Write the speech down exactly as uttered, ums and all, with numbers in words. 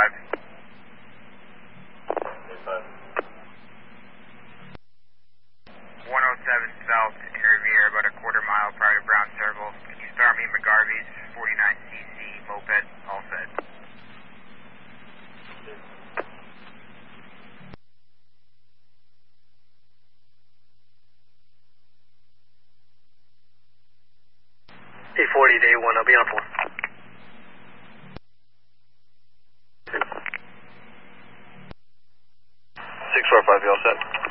five. one oh seven South in Riviera, about a quarter mile prior to Brown Circle. Can you start me McGarvey's forty-nine C C moped, all set? eight forty, day one, I'll be on four. six four five, you all set?